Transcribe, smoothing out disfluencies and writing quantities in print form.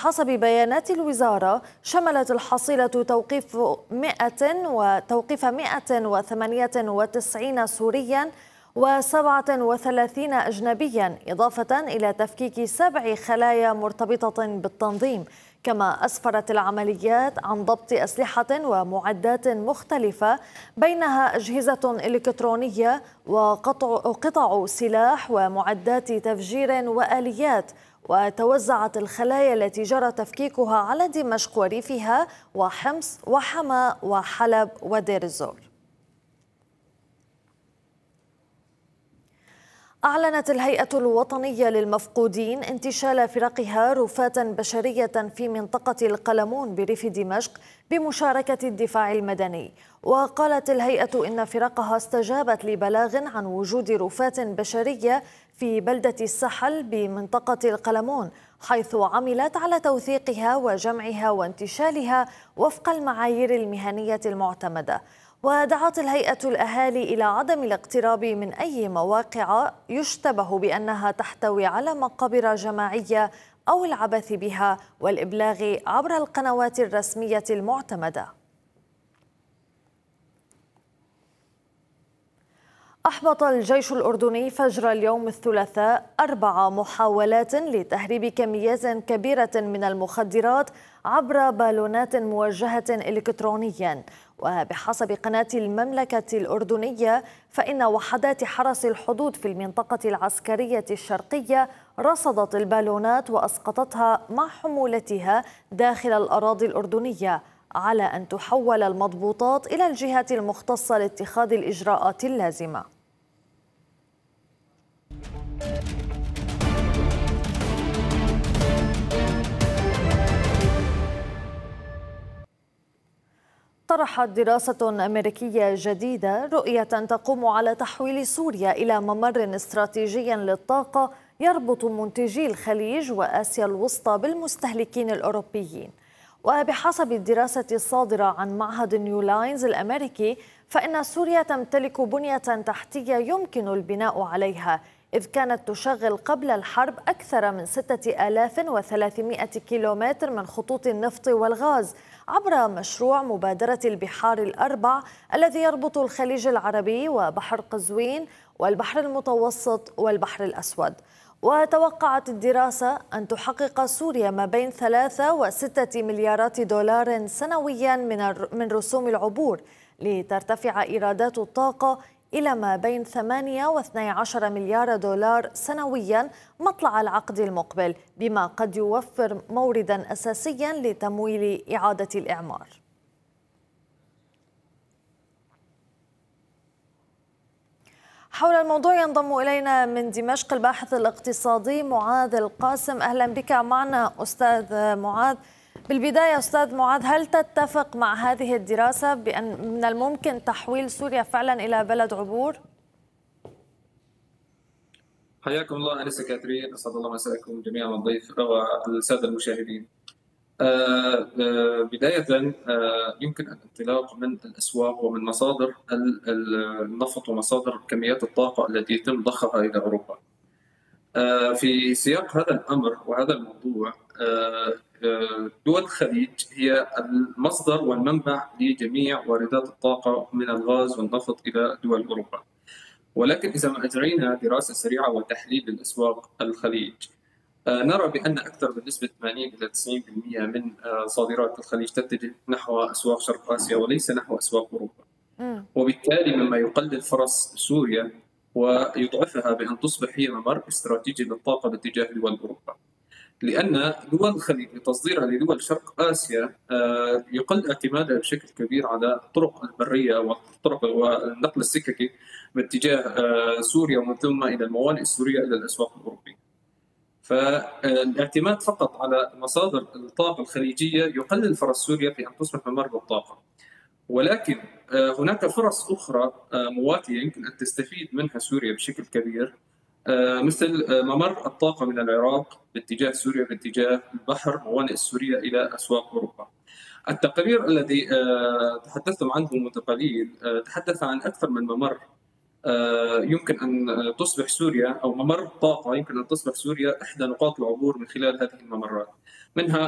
وبحسب بيانات الوزارة شملت الحصيلة توقيف 198 سوريا و37 أجنبيا، إضافة إلى تفكيك 7 خلايا مرتبطة بالتنظيم. كما أسفرت العمليات عن ضبط أسلحة ومعدات مختلفة، بينها أجهزة إلكترونية وقطع سلاح ومعدات تفجير وآليات. وتوزعت الخلايا التي جرى تفكيكها على دمشق وريفها وحمص وحما وحلب ودير الزور. أعلنت الهيئة الوطنية للمفقودين انتشال فرقها رفاة بشرية في منطقة القلمون بريف دمشق بمشاركة الدفاع المدني. وقالت الهيئة إن فرقها استجابت لبلاغ عن وجود رفاة بشرية في بلدة السحل بمنطقة القلمون، حيث عملت على توثيقها وجمعها وانتشالها وفق المعايير المهنية المعتمدة. ودعت الهيئة الأهالي إلى عدم الاقتراب من أي مواقع يشتبه بأنها تحتوي على مقابر جماعية أو العبث بها، والإبلاغ عبر القنوات الرسمية المعتمدة. أحبط الجيش الأردني فجر اليوم الثلاثاء 4 محاولات لتهريب كميات كبيرة من المخدرات عبر بالونات موجهة إلكترونيا. وبحسب قناة المملكة الأردنية فإن وحدات حرس الحدود في المنطقة العسكرية الشرقية رصدت البالونات وأسقطتها مع حمولتها داخل الأراضي الأردنية، على أن تحول المضبوطات إلى الجهات المختصة لاتخاذ الإجراءات اللازمة. طرحت دراسة أمريكية جديدة رؤية تقوم على تحويل سوريا إلى ممر استراتيجي للطاقة يربط منتجي الخليج وآسيا الوسطى بالمستهلكين الأوروبيين. وبحسب الدراسة الصادرة عن معهد نيو لاينز الأمريكي فإن سوريا تمتلك بنية تحتية يمكن البناء عليها، إذ كانت تشغل قبل الحرب أكثر من 6300 كيلومتر من خطوط النفط والغاز عبر مشروع مبادرة البحار الأربع الذي يربط الخليج العربي وبحر قزوين والبحر المتوسط والبحر الأسود. وتوقعت الدراسة أن تحقق سوريا ما بين 3 و6 مليارات دولار سنويا من رسوم العبور، لترتفع إيرادات الطاقة إلى ما بين 8 و12 مليار دولار سنويا مطلع العقد المقبل، بما قد يوفر موردا أساسيا لتمويل إعادة الإعمار. حول الموضوع ينضم إلينا من دمشق الباحث الاقتصادي معاذ القاسم. أهلا بك معنا أستاذ معاذ. بالبداية أستاذ معاذ، هل تتفق مع هذه الدراسة بأن من الممكن تحويل سوريا فعلا إلى بلد عبور؟ حياكم الله أنسة كاترين، أسعد الله مساءكم جميعا والضيف والسادة المشاهدين. بداية يمكن الانطلاق من الأسواق ومن مصادر النفط ومصادر كميات الطاقة التي يتم ضخها إلى أوروبا. في سياق هذا الأمر وهذا الموضوع، دول الخليج هي المصدر والمنبع لجميع واردات الطاقة من الغاز والنفط إلى دول أوروبا. ولكن إذا ما أجرينا دراسة سريعة وتحليل للأسواق الخليج، نرى بأن أكثر من نسبة 80 إلى 90% من صادرات الخليج تتجه نحو أسواق شرق آسيا وليس نحو أسواق أوروبا. وبالتالي مما يقلل فرص سوريا ويضعفها بأن تصبح هي ممر استراتيجي للطاقة باتجاه دول أوروبا، لأن دول الخليج بتصديرها لدول شرق آسيا يقل اعتمادها بشكل كبير على الطرق البرية والطرق والنقل السككي باتجاه سوريا ومن ثم إلى الموانئ السورية إلى الأسواق الأوروبية. فالاعتماد فقط على مصادر الطاقة الخليجية يقلل فرص سوريا في أن تصبح ممر للطاقة. ولكن هناك فرص أخرى مواتية يمكن أن تستفيد منها سوريا بشكل كبير، مثل ممر الطاقة من العراق باتجاه سوريا باتجاه البحر موانئ السورية إلى أسواق أوروبا. التقرير الذي تحدثتم عنه منذ قليل تحدث عن أكثر من ممر يمكن أن تصبح سوريا، أو ممر طاقة يمكن أن تصبح سوريا إحدى نقاط العبور من خلال هذه الممرات، منها